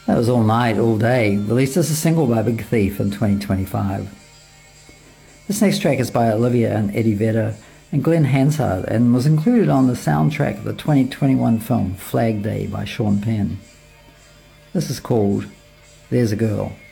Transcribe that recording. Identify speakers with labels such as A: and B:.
A: That was All Night, All Day, released as a single by Big Thief in 2025. This next track is by Olivia and Eddie Vedder and Glenn Hansard and was included on the soundtrack of the 2021 film Flag Day by Sean Penn. This is called There's a Girl.